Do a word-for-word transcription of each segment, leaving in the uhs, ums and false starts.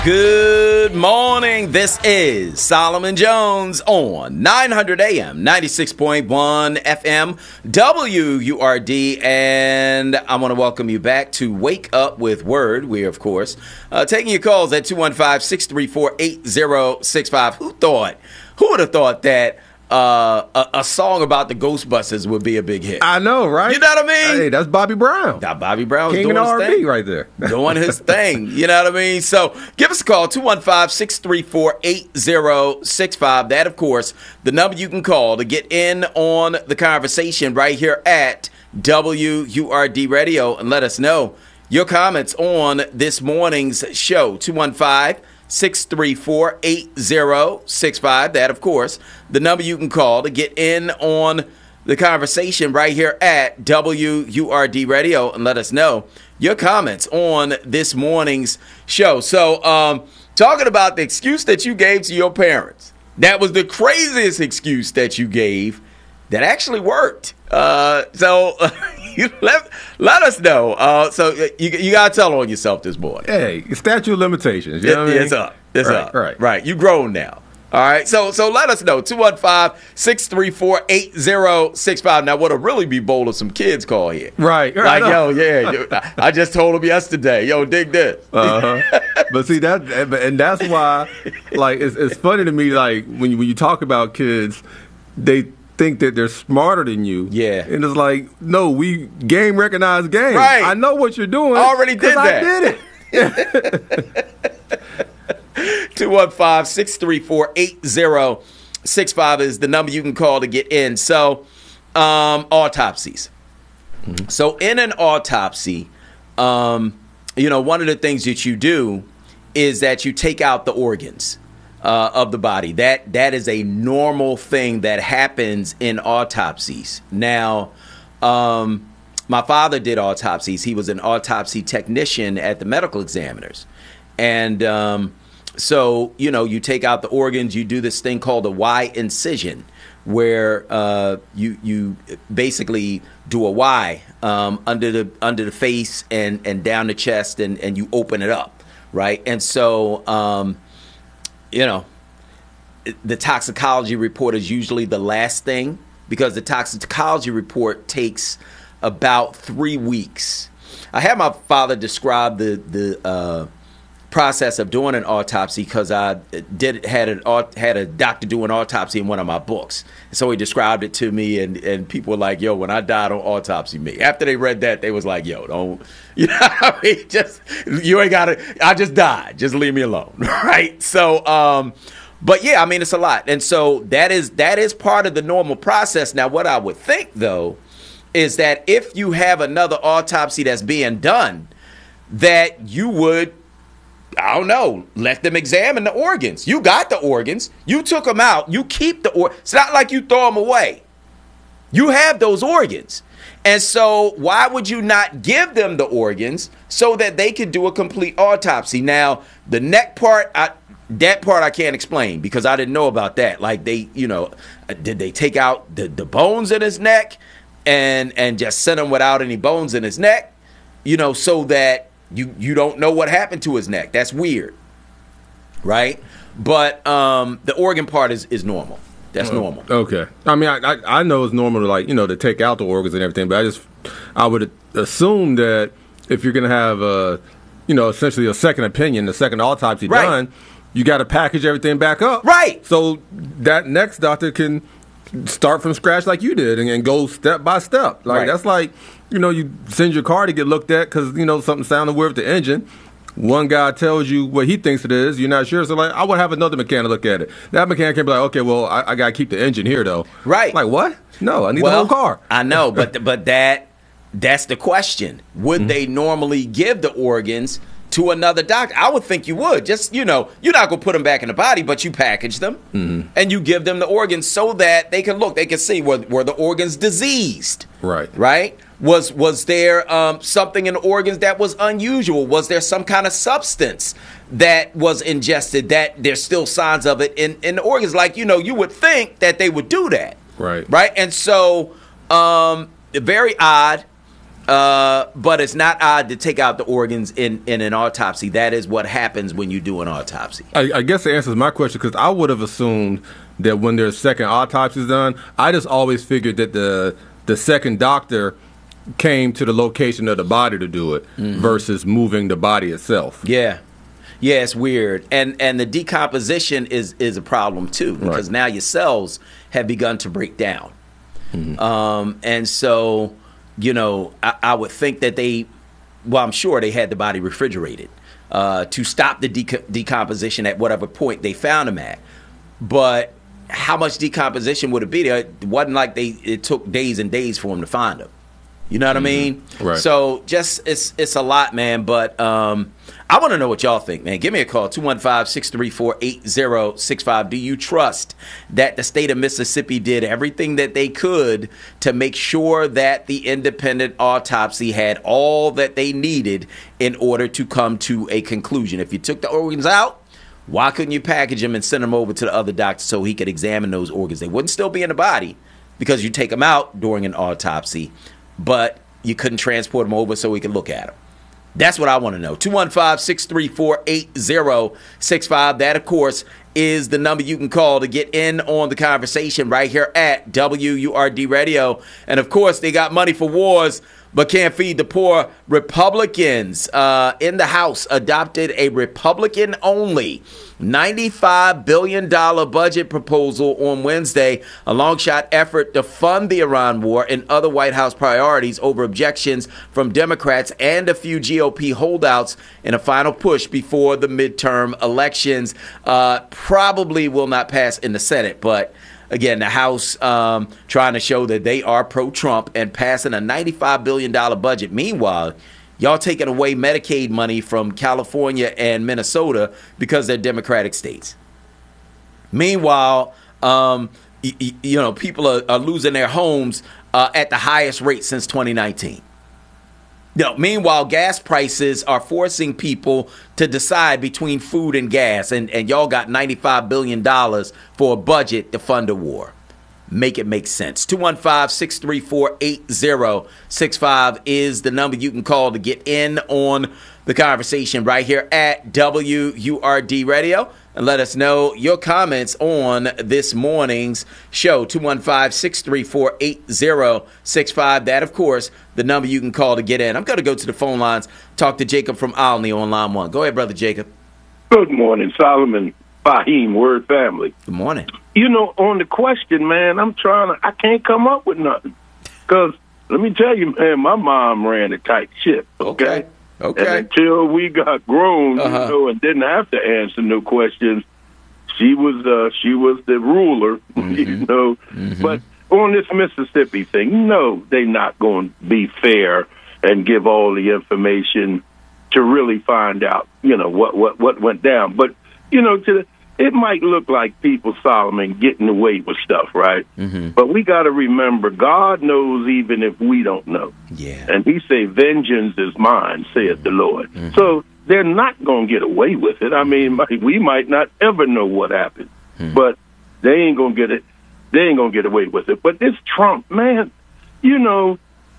Good morning. This is Solomon Jones on nine hundred A M, ninety-six point one F M, W U R D, and I want to welcome you back to Wake Up with Word. We are, of course, uh, taking your calls at two one five, six three four, eight zero six five. Who thought, who would have thought that Uh, a, a song about the Ghostbusters would be a big hit? I know, right? You know what I mean? Hey, that's Bobby Brown. Now, Bobby Brown's King doing of his R and B thing. right there. Doing his thing. You know what I mean? So give us a call, two one five, six three four, eight zero six five. That, of course, the number you can call to get in on the conversation right here at W U R D Radio and let us know your comments on this morning's show. two one five, six three four, eight zero six five. That, of course, the number you can call to get in on the conversation right here at W U R D Radio and let us know your comments on this morning's show. So, um, talking about the excuse that you gave to your parents, that was the craziest excuse that you gave that actually worked. Uh, so, you let, let us know. Uh, so, you, you got to tell on yourself this morning. Hey, statute of limitations. You know what I mean? It's up. It's right, up. Right. Right. You grown now. All right. So so let us know. two one five, six three four, eight zero six five. Now, what'll really be bold if some kids call here. Right. Like, right. yo, yeah. Yo, I just told them yesterday. Yo, dig this. Uh-huh. But see, that, and that's why, like, it's, it's funny to me, like, when you, when you talk about kids, they think that they're smarter than you. Yeah. And it's like, no, we game recognize game. Right. I know what you're doing. I already did that. I did it. two one five, six three four, eight zero six five is the number you can call to get in. So, um, autopsies. Mm-hmm. So, in an autopsy, um, you know, one of the things that you do is that you take out the organs uh, of the body. That that is a normal thing that happens in autopsies. Now, um, my father did autopsies. He was an autopsy technician at the medical examiners. And um, so, you know, you take out the organs, you do this thing called a Y incision, where uh, you you basically do a Y um, under the under the face and, and down the chest, and, and you open it up, right? And so, um, you know, the toxicology report is usually the last thing, because the toxicology report takes about three weeks. I had my father describe the the uh, process of doing an autopsy, because I did had an had a doctor do an autopsy in one of my books. So he described it to me, and, and people were like, "Yo, when I die, don't autopsy me." After they read that, they was like, "Yo, don't," you know, what I mean, just you ain't got to. I just died. Just leave me alone, right? So, um, but yeah, I mean, it's a lot, and so that is that is part of the normal process. Now, what I would think though is that if you have another autopsy that's being done, that you would, I don't know, let them examine the organs. You got the organs. You took them out. You keep the organs. It's not like you throw them away. You have those organs. And so why would you not give them the organs so that they could do a complete autopsy? Now, the neck part, I, that part I can't explain, because I didn't know about that. Like, they, you know, did they take out the, the bones in his neck and and just send him without any bones in his neck, you know, so that You you don't know what happened to his neck. That's weird, right? But um, the organ part is, is normal. That's uh, normal. Okay. I mean, I, I I know it's normal to, like, you know, to take out the organs and everything, but I just I would assume that if you're going to have a, you know, essentially a second opinion, a second autopsy right. done, you got to package everything back up, right? So that next doctor can start from scratch like you did and, and go step by step. Like, right. That's like, you know, you send your car to get looked at because, you know, something sounded weird with the engine. One guy tells you what he thinks it is. You're not sure. So, like, I would have another mechanic look at it. That mechanic can be like, okay, well, I, I got to keep the engine here, though. Right. Like, what? No, I need well, the whole car. I know, but but that that's the question. Would mm-hmm. they normally give the organs to another doctor? I would think you would. Just, you know, you're not going to put them back in the body, but you package them mm-hmm. and you give them the organs so that they can look, they can see, were, were the organs diseased? Right. Right? Was was there um, something in the organs that was unusual? Was there some kind of substance that was ingested that there's still signs of it in, in the organs? Like, you know, you would think that they would do that. Right. Right? And so, um, very odd. Uh, but it's not odd to take out the organs in, in an autopsy. That is what happens when you do an autopsy. I, I guess the answer is my question, because I would have assumed that when there's second autopsies done, I just always figured that the the second doctor came to the location of the body to do it mm-hmm. versus moving the body itself. Yeah. Yeah, it's weird. And and the decomposition is, is a problem, too, because right. now your cells have begun to break down. Mm-hmm. Um, and so... You know, I, I would think that they, well, I'm sure they had the body refrigerated uh, to stop the de- decomposition at whatever point they found him at. But how much decomposition would it be? It wasn't like they it took days and days for him to find him. You know what mm-hmm. I mean? Right. So just it's it's a lot, man. But um, I want to know what y'all think, man. Give me a call, two one five, six three four, eight zero six five. Do you trust that the state of Mississippi did everything that they could to make sure that the independent autopsy had all that they needed in order to come to a conclusion? If you took the organs out, why couldn't you package them and send them over to the other doctor so he could examine those organs? They wouldn't still be in the body because you take them out during an autopsy, but you couldn't transport them over so we could look at them. That's what I want to know. two one five, six three four, eight zero six five. That, of course, is the number you can call to get in on the conversation right here at W U R D Radio. And, of course, they got money for wars but can't feed the poor. Republicans uh, in the House adopted a Republican-only ninety-five billion dollars budget proposal on Wednesday, a long-shot effort to fund the Iran war and other White House priorities over objections from Democrats and a few G O P holdouts in a final push before the midterm elections. Uh, probably will not pass in the Senate, but again, the House um, trying to show that they are pro-Trump and passing a ninety-five billion dollars budget. Meanwhile, y'all taking away Medicaid money from California and Minnesota because they're Democratic states. Meanwhile, um, y- y- you know, people are, are losing their homes uh, at the highest rate since twenty nineteen. You know, meanwhile, gas prices are forcing people to decide between food and gas, and, and y'all got ninety-five billion dollars for a budget to fund a war. Make it make sense. two one five, six three four, eight zero six five is the number you can call to get in on the conversation right here at W U R D Radio. And let us know your comments on this morning's show. two one five, six three four, eight zero six five. That, of course, the number you can call to get in. I'm going to go to the phone lines, talk to Jacob from Olney on line one. Go ahead, Brother Jacob. Good morning, Solomon, Fahim, Word Family. Good morning. You know, on the question, man, I'm trying to, I can't come up with nothing. Because, let me tell you, man, my mom ran a tight ship, okay? Okay. Okay. And until we got grown, uh-huh. you know, and didn't have to answer no questions, she was uh, she was the ruler, mm-hmm. you know. Mm-hmm. But on this Mississippi thing, no, they're not going to be fair and give all the information to really find out, you know, what, what, what went down. But, you know, to it might look like people, Solomon, getting away with stuff, right? Mm-hmm. But we got to remember, God knows even if we don't know. Yeah. And he say, vengeance is mine, saith the Lord. Mm-hmm. So they're not going to get away with it. I mean, we might not ever know what happened, mm-hmm. but they ain't going to get it. They ain't going to get away with it. But this Trump, man, you know,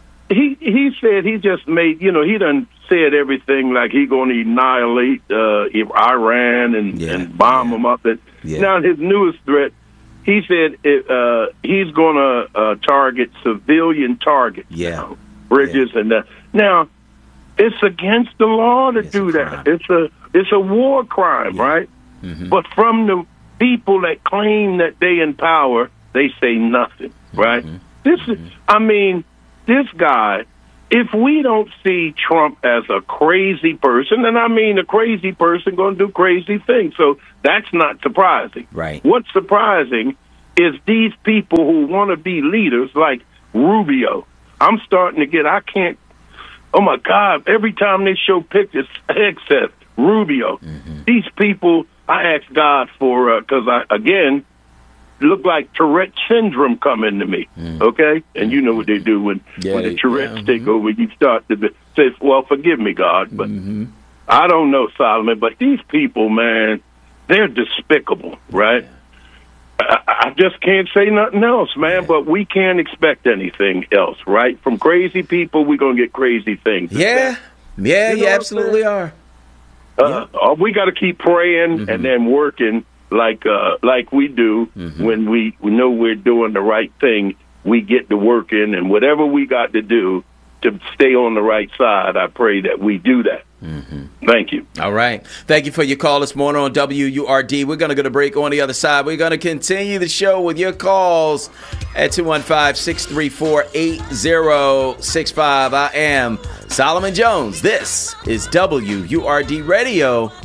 he he said he just made, you know, he done said everything like he going to annihilate uh, Iran and, yeah, and bomb yeah. them up. And yeah. Now his newest threat, he said it, uh, he's going to uh, target civilian targets, yeah. you know, bridges yeah. and that. Now, it's against the law to it's do that. It's a it's a war crime, yeah. right? Mm-hmm. But from the people that claim that they in power, they say nothing, right? Mm-hmm. This mm-hmm. is, I mean, this guy, if we don't see Trump as a crazy person, and I mean a crazy person going to do crazy things, so that's not surprising. Right. What's surprising is these people who want to be leaders like Rubio. I'm starting to get, I can't, oh my God, every time they show pictures, except Rubio, mm-hmm. these people, I ask God for, because uh, I, again, look like Tourette syndrome coming to me, mm. okay? And you know what they do when, yeah, when the Tourette's yeah, take mm-hmm. over, you start to be, say, well, forgive me, God, but mm-hmm. I don't know, Solomon, but these people, man, they're despicable, right? Yeah. I, I just can't say nothing else, man. But we can't expect anything else, right? From crazy people, we're gonna get crazy things. Yeah, yeah, you, know you absolutely are. Uh, yeah. We got to keep praying mm-hmm. and then working like uh, like we do mm-hmm. when we, we know we're doing the right thing. We get to work in, and whatever we got to do to stay on the right side, I pray that we do that. Mm-hmm. Thank you. All right. Thank you for your call this morning on W U R D. We're going to go to break on the other side. We're going to continue the show with your calls at two one five, six three four, eight zero six five. I am Solomon Jones. This is W U R D Radio.